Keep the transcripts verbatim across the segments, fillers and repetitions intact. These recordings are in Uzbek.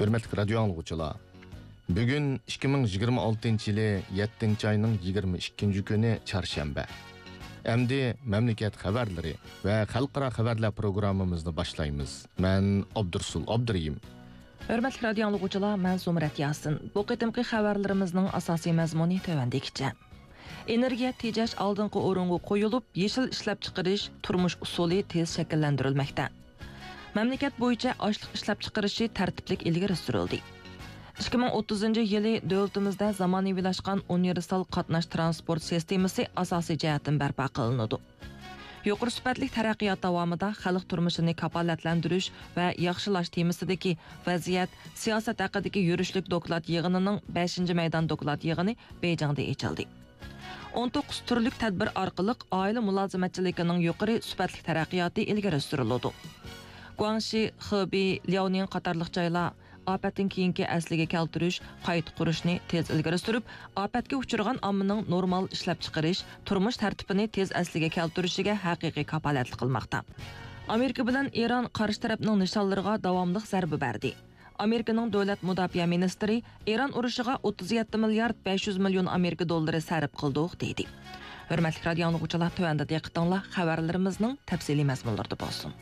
Hürmetli radyo anlıqçılar. Bugün ikki ming yigirma oltinchi yili yettinchi ayning yigirma ikkinchi kuni çarşamba. Endi memleket xabarlari va xalqaro xabarlar programmamizni boshlaymiz. Men Abdursul Abduriyim. Hürmetli radyo anlıqçılar, men Zumrat Yasin. Bu qitimqi xabarlarimizning asosiy mazmuni tövandikcha. Energiya tejash oldingi o'ringa qo'yilib, yeshil ishlab chiqarish turmush usuli tez shakllantirilmoqda. Mamlakat bo'yicha ochliq ishlab chiqarishi tartiblik ilgari surildi. ikki ming o'ttizinchi yili davlatimizda zamonaviylashgan universal qatnash transport sistemasi asosiy jihatdan barpo qilinadi. Yuqori sifatli taraqqiyot davomida xalq turmushini kafolatlantirish va yaxshilash temasidagi vaziyat siyosat haqidagi yurishlik doklad yig'inining beshinchi maydon doklad yig'ini Beyjingda ochildi. o'n to'qqiz turlik tadbir orqali oila mulozimatchiligining yuqori sifatli taraqqiyoti ilgari suriladi. Guangxi, Hebei, Liaoning qatorliq joylar ofatdan keyingi asliga keltirish, qayta qurishni tez ilgari surib, ofatga uchragan ommaning normal ishlab chiqarish, turmush tartibini tez asliga keltirishiga haqiqiy kafolatlik qilmoqda. Amerika bilan Eron qarshi tarafning nishonlariga davomli zarba berdi. Amerikaning davlat mudofaa ministri Eron urushiga o'ttiz yetti milliard besh yuz million Amerika dollari sarf qildik dedi. Hurmatli radio anlıqçılar, tövəndə diqqətinizlər xəbərlərimizin təfsili məzmunlarında bolsun.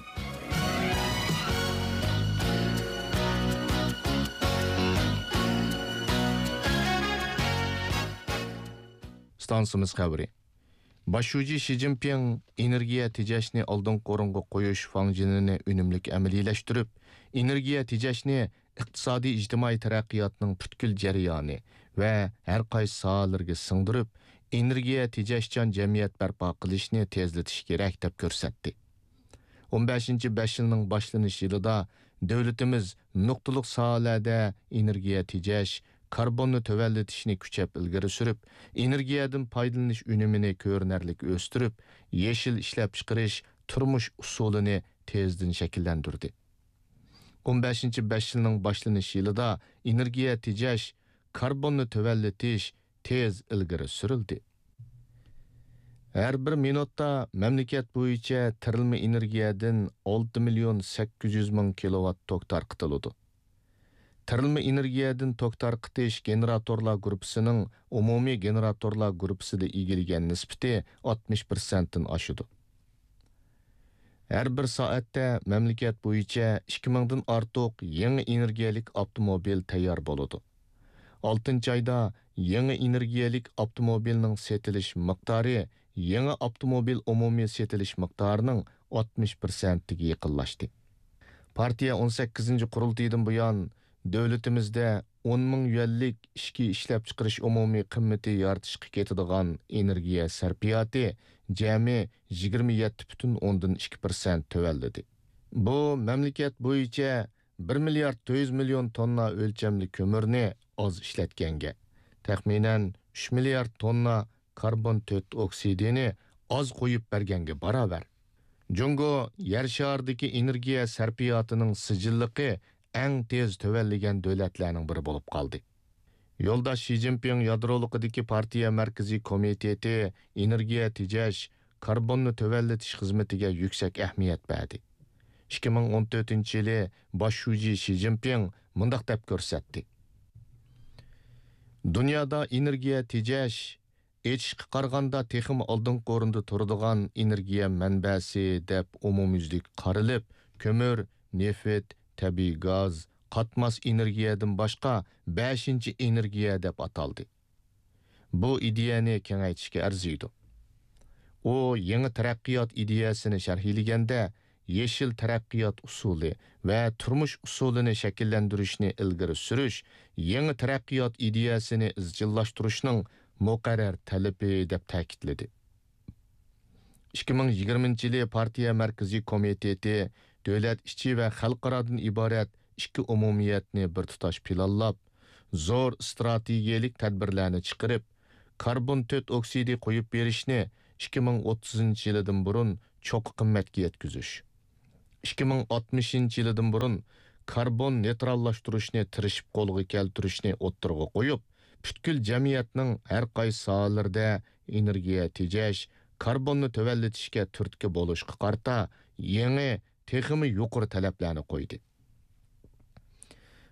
Stansımız xəbəri. Başçı Xi Jinping energiya tejashni oldingi o'ringa qo'yish fanjinini unumlik amaliyleştirib, energiya tejashni iqtisodiy ijtimoiy taraqqiyotning butkul jarayoni va har qaysi sohalarga singdirib, energiya tejashchan jamiyat barpo qilishni tezlatish kerak deb ko'rsatdi. o'n beshinchi besh yilning boshlanish yilida davlatimiz nuqtaliq sohalarda energiya tejash, karbonni tövəlletishni kuchab ilgari surib, energiyadan foydalanish unumini ko'rinarli o'stirib, yeshil ishlab chiqarish turmush usulini tezdan shakllantirdi. o'n beshinchi besh yilning boshlanish yilida energiya tejash, karbonni tövəlletish tez ilgari surildi. Har bir minutda mamlakat bo'yicha tirilma energiyadan olti million sakkiz yuz ming kilovat tok tarqitiladi. Tirilma energiyadan tok tarqitish generatorlar gruppasining umumiy generatorlar gruppasida egillagan nisbati oltmish persentdan oshadi. Har bir soatda mamlakat bo'yicha ikki mingdan ortiq yangi energiyalik avtomobil tayyor bo'ladi. oltinchi oyda yangi energiyalik avtomobilning setilish miqdori yangi avtomobil umumiy setilish miqdorining oltmish persentiga yaqinlashdi. Partiya o'n sakkizinchi qurultaydan buyon davlatimizda o'n ming yuanlik ishki ishlab chiqarish umumiy qimmati yaratishga ketadigan energiya sarfiyoti jami yigirma yetti butun o'ndan ikki persent tövəlledi. Bu mamlakat bo'yicha bir milliard to'rt yuz million tonna o'lchamli ko'mirni oz ishlatganga, taxminan uch milliard tonna karbon oksidini oz qo'yib berganga barobar. Jungo yer sharidagi energiya sarfiyotining sijilligi eng tez tövəlligan davlatlarning biri bo'lib qoldi. Yo'ldosh Xi Jinping yadroliqidagi partiya markaziy komiteti energiya tejash, karbonni tövəlletish xizmatiga yuksak ahamiyat berdi. ikki ming o'n to'rtinchi yili Başçı Xi Jinping mundaq deb ko'rsatdi. Dunyoda energiya tejash etishga qaraganda texim oldingi o'rinda turadigan energiya manbasi deb umumyuzlik qarilib, ko'mir, neft, tabiiy gaz, qatmas energiyadan boshqa beshinchi energiya deb ataldi. Bu ideyani kengaytirishga arziydi. U yangi taraqqiyot ideyasini sharhlaganda yeshil taraqqiyot usuli va turmush usulini shakllantirishni ilgari surish, yangi taraqqiyot ideyasini izchillashtirishning muqarrar talabi deb ta'kidladi. ikki ming yigirmanchi yili partiya markaziy komiteti davlat ichi va xalqarodan iborat ikki umumiyatni bir tutash planlab, zo'r strategiyalik tadbirlarni chiqarib, karbon oksidi qo'yib berishni ikki ming o'ttizinchi yildan burun cho'q qimmatga yetkazish, ikki ming oltmishinchi yildan burun karbon neytrallashtirishni tirishib qo'lga keltirishni o'ttirg'a qo'yib, butkul jamiyatning har qaysi sohalarida energiya tejash, karbonni tövəlletishga turtki bo'lishga qarta yangi texmi yuqori talablarni qo'ydi.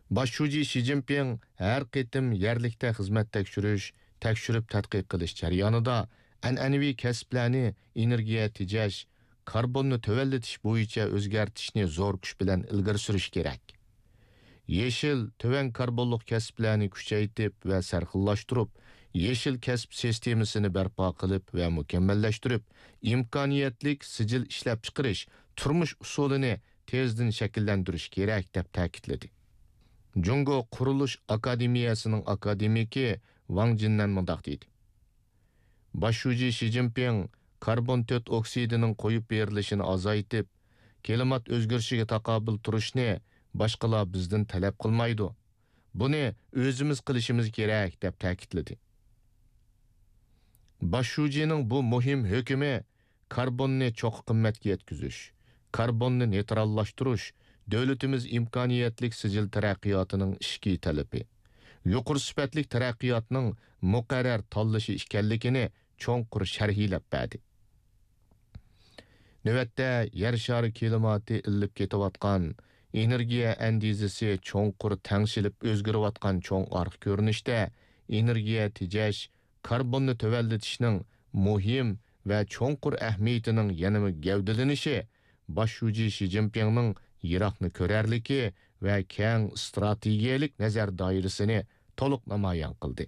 Başçı Xi Jinping her qitim yerlikte xizmat tekshirish, tekshirib tadqiq qilish jarayonida an'anaviy kasblarni energiya tejash, karbonni tövelletish bo'yicha o'zgartishni zo'r kuch bilan ilgari surish kerak. Yeşil töven karbonluq kasblarni kuchaytirib va sarxillashtirib, yeşil kasb sistemasini barpo qilib va mukammallashtirib, imkoniyatlik sijil ishlab chiqarish, turmush usulini tezdan shakllantirish kerak deb ta'kidladi. Jungo Qurilish Akademiyasining akademiki Wang Jinnan mundaq deydi. Başçı Xi Jinping karbon dioksidi oksidining qo'yib berilishini azaytib, klimat o'zgarishiga taqobil turishni boshqalar bizdan talab qilmaydi. Buni o'zimiz qilishimiz kerak deb ta'kidladi. Başçıning bu muhim hukmi karbonni cho'q qimmatga yetkazish, karbonni neytrallashtirish davlatimiz imkoniyatlik sijil taraqqiyotining ishki talabi. Yuqori sifatli taraqqiyotning muqarrar tanlashi ekanligini cho'nqur sharhlab berdi. Navbatda yer shari klimati illib ketayotgan, energiya andizasi cho'nqur tangshilib o'zgarayotgan cho'ng arq ko'rinishda energiya tejash, karbonni tövellitishning muhim va cho'nqur ahamiyatining yanada gavdalanishi Başçı Xi Jinpingning yiroqni ko'rarligi va keng strategiyalik nazar doirasini to'liq namoyon qildi.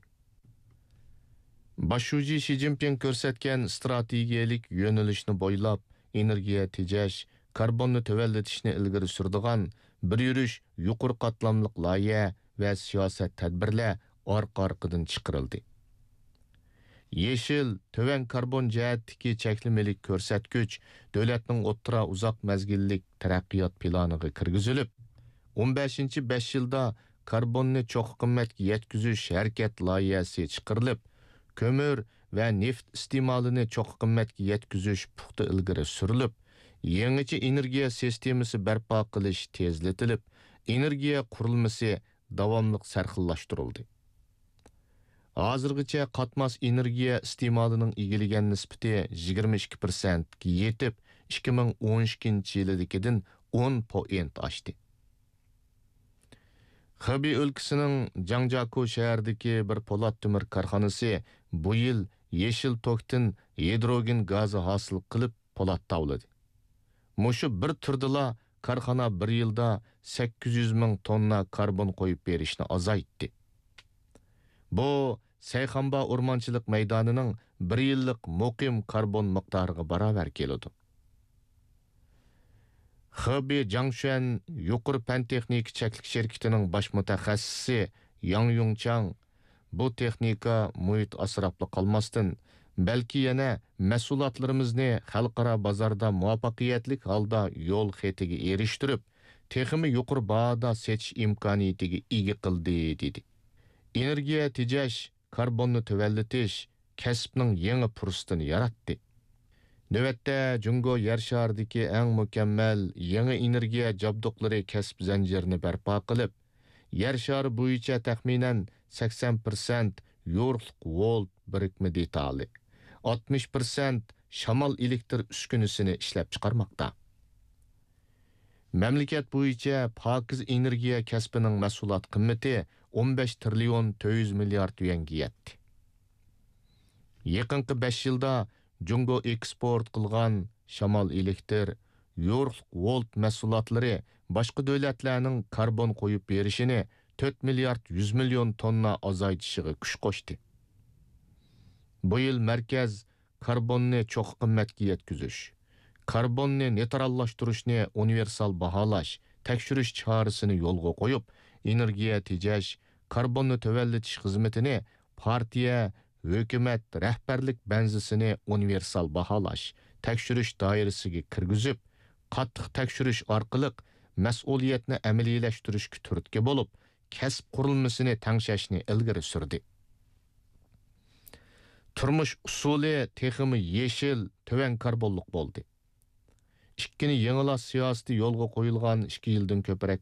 Başçı Xi Jinping ko'rsatgan strategiyalik yo'nalishni bo'ylab energiya tejash, karbonni tövellitishni ilgari surdigan bir yurish yuqori qatlamliq loyiha va siyosat tadbirlar orqa-orqadan chiqarildi. Yeşil, töven karbon jihatdagi cheklimalik ko'rsatkuch davlatning o'ttira uzoq mazgillik taraqqiyot planiga kirgizilib, o'n beshinchi besh yilda karbonni cho'q qimmatga yetkazish harakat loyihasi chiqarilib, ko'mir va neft iste'molini cho'q qimmatga yetkazish puxta ilgari surilib, yangicha energiya sistemasi barpo qilish tezlatilib, energiya qurilmasi davomli sarxillashtirildi. Hozirgacha qatmas energiya iste'molining egillagan nisbati yigirma ikki foiz ga yetib, ikki ming o'n ikkinchi yildagidan o'n foiz oshdi. Xibey o'lkasining Jangjakou shahridagi bir po'lat temir korxonasi bu yil yeşil tokdan hidrogen gazi hosil qilib po'lat tavladi. Mushu bir turdila korxona bir yilda sakkiz yuz ming tonna karbon qo'yib berishni azaytdi. Bu Sayxamba o'rmonchilik maydonining bir yillik muqim karbon miqdoriga barobar keladi. Xibey Jiangshan yuqori fan texnik cheklik shirkatining bosh mutaxassisi Yang Yongchang bu texnika muhit asrabli qolmasdan, balki yana mahsulotlarimizni xalqaro bozorda muvaffaqiyatli holda yo'l xetiga erishtirib, texmi yuqori bahoda setish imkoniyatiga ega qildi dedi. Energiya tejash, karbonni tövellitish kasbning yangi fursatini yaratdi. Navbatda Jungo yer sharidagi eng mukammal yangi energiya jabduqlari kasb zanjirini barpo qilib, yer shari bo'yicha taxminan sakson foiz yorug'lik volt birikma detali, oltmish foiz shamol elektr uskunasini ishlab chiqarmoqda. Mamlakat bo'yicha pokiz energiya kasbining mahsulot qimmati o'n besh trillion to'rt yuz milliard yuanga yetdi. Yaqinqi besh yilda Jungo eksport qilgan shamol elektr, yorug'lik volt mahsulotlari boshqa davlatlarning karbon qo'yib berishini to'rt milliard yuz million tonna azaytishiga kuch qo'shdi. Bu yil markaz karbonni cho'q qimmatga yetkazish, karbonni neytrallashtirishni universal baholash, tekshirish chorasini yo'lga qo'yib, energiya tejash, karbonni tövellitish xizmatini partiya, hukumat rahbarlik benzisini universal baholash, tekshirish doirasiga kirgizib, qattiq tekshirish orqali mas'uliyatni amaliylashtirish turtki bo'lib, kasb qurilmasini tangshashni ilgari surdi. Turmush usuli texmi yeşil, töven karbonliq bo'ldi. Ikkini yengila siyosati yo'lga qo'yilgan ikki yildan ko'proq